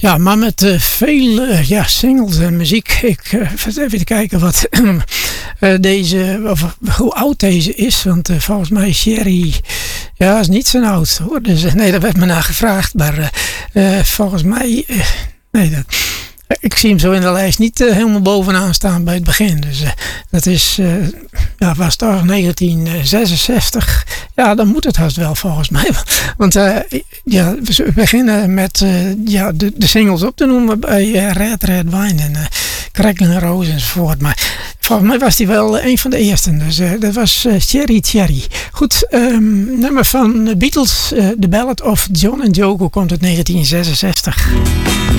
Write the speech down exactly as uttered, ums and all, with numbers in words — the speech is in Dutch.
Ja, maar met uh, veel uh, ja, singles en muziek. Ik uh, even kijken wat uh, deze, of hoe oud deze is. Want uh, volgens mij is Sherry, ja, is niet zo oud hoor. Dus uh, nee, daar werd me naar gevraagd. Maar uh, uh, volgens mij, uh, nee, dat, ik zie hem zo in de lijst niet uh, helemaal bovenaan staan bij het begin. Dus uh, dat is, uh, ja, was toch negentien zesenzestig. Ja, dan moet het haast wel volgens mij. Want uh, ja, we beginnen met uh, ja, de, de singles op te noemen bij uh, Red Red Wine en uh, Crackling Rose enzovoort. Maar volgens mij was die wel een van de eersten. Dus uh, dat was uh, Cherry Cherry. Goed, um, nummer van de Beatles, uh, The Ballad of John and Yoko, komt uit negentien zesenzestig.